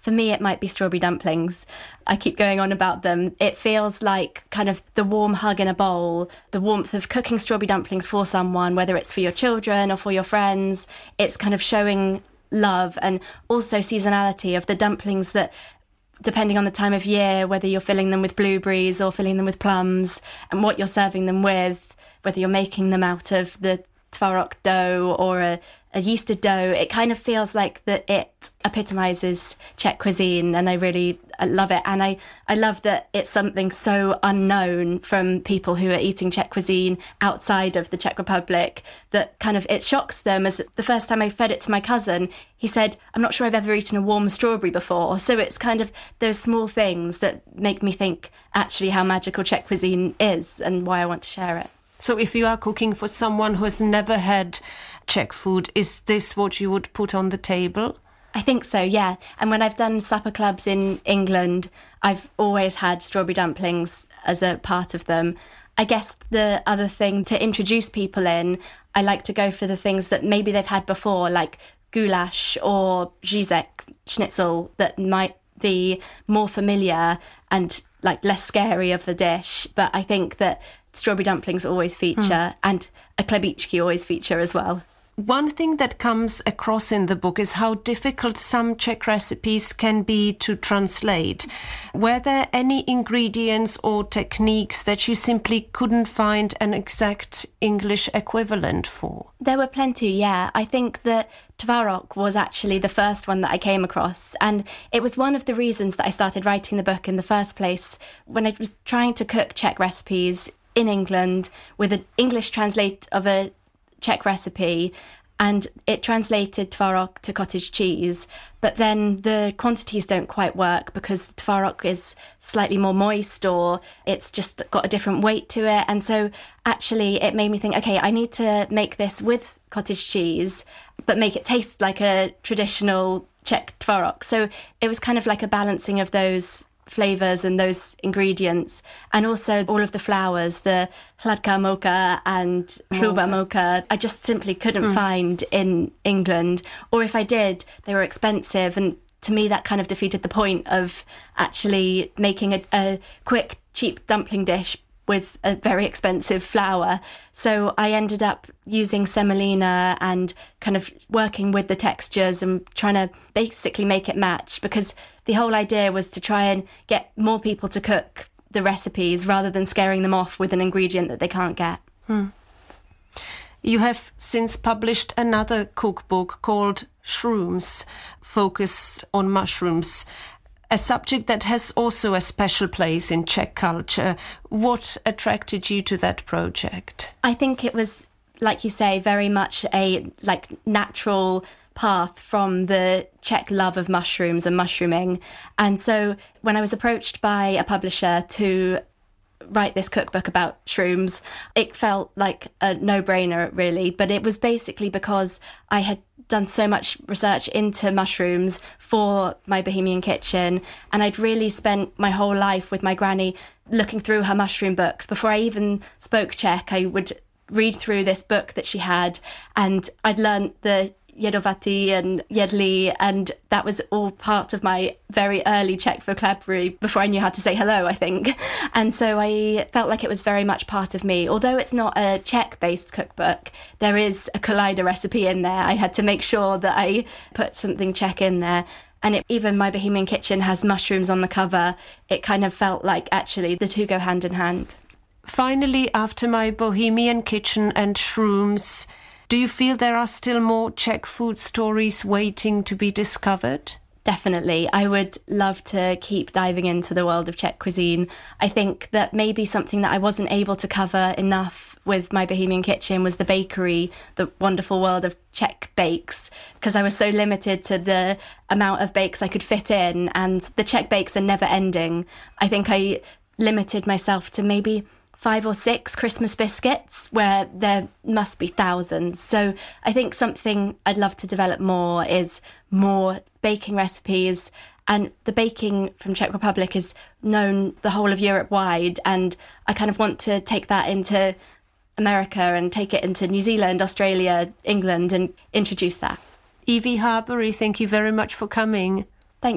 For me, it might be strawberry dumplings. I keep going on about them. It feels like kind of the warm hug in a bowl, the warmth of cooking strawberry dumplings for someone, whether it's for your children or for your friends. It's kind of showing love, and also seasonality of the dumplings that, depending on the time of year, whether you're filling them with blueberries or filling them with plums, and what you're serving them with, whether you're making them out of the tvarok dough or a yeasted dough, it kind of feels like that it epitomises Czech cuisine, and I love it. And I love that it's something so unknown from people who are eating Czech cuisine outside of the Czech Republic, that kind of it shocks them. As the first time I fed it to my cousin, he said, "I'm not sure I've ever eaten a warm strawberry before." So it's kind of those small things that make me think actually how magical Czech cuisine is and why I want to share it. So if you are cooking for someone who has never had Czech food, is this what you would put on the table? I think so, yeah. And when I've done supper clubs in England, I've always had strawberry dumplings as a part of them. I guess the other thing to introduce people in, I like to go for the things that maybe they've had before, like goulash or Žižek schnitzel, that might be more familiar and like less scary of a dish. But I think that strawberry dumplings always feature, and a chlebičky always feature as well. One thing that comes across in the book is how difficult some Czech recipes can be to translate. Were there any ingredients or techniques that you simply couldn't find an exact English equivalent for? There were plenty, yeah. I think that tvarok was actually the first one that I came across, and it was one of the reasons that I started writing the book in the first place. When I was trying to cook Czech recipes in England with an English translate of a Czech recipe, and it translated tvarok to cottage cheese, but then the quantities don't quite work because tvarok is slightly more moist, or it's just got a different weight to it. And so actually it made me think, okay, I need to make this with cottage cheese but make it taste like a traditional Czech tvarok. So it was kind of like a balancing of those flavours and those ingredients, and also all of the flours, the hladká mocha and hrubá mocha, I just simply couldn't find in England, or if I did, they were expensive, and to me that kind of defeated the point of actually making a quick, cheap dumpling dish with a very expensive flour. So I ended up using semolina and kind of working with the textures and trying to basically make it match, because the whole idea was to try and get more people to cook the recipes rather than scaring them off with an ingredient that they can't get. You have since published another cookbook called Shrooms, focused on mushrooms, a subject that has also a special place in Czech culture. What attracted you to that project? I think it was, like you say, very much a natural path from the Czech love of mushrooms and mushrooming. And so when I was approached by a publisher to write this cookbook about shrooms, it felt like a no-brainer, really. But it was basically because I had done so much research into mushrooms for my Bohemian Kitchen, and I'd really spent my whole life with my granny looking through her mushroom books. Before I even spoke Czech, I would read through this book that she had, and I'd learnt the jedovatý and jedli, and that was all part of my very early Czech vocabulary before I knew how to say hello, I think. And so I felt like it was very much part of me. Although it's not a Czech-based cookbook, there is a collider recipe in there. I had to make sure that I put something Czech in there. And even my Bohemian Kitchen has mushrooms on the cover. It kind of felt like actually the two go hand in hand. Finally, after my Bohemian Kitchen and Shrooms, do you feel there are still more Czech food stories waiting to be discovered? Definitely. I would love to keep diving into the world of Czech cuisine. I think that maybe something that I wasn't able to cover enough with my Bohemian Kitchen was the bakery, the wonderful world of Czech bakes, because I was so limited to the amount of bakes I could fit in, and the Czech bakes are never ending. I think I limited myself to maybe 5 or 6 Christmas biscuits, where there must be thousands. So I think something I'd love to develop more is more baking recipes. And the baking from Czech Republic is known the whole of Europe wide. And I kind of want to take that into America and take it into New Zealand, Australia, England, and introduce that. Evie Harbury, thank you very much for coming.